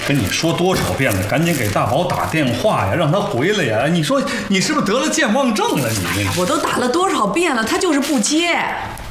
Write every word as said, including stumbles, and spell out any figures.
跟你说多少遍了，赶紧给大宝打电话呀，让他回来呀！你说你是不是得了健忘症了？你我都打了多少遍了，他就是不接。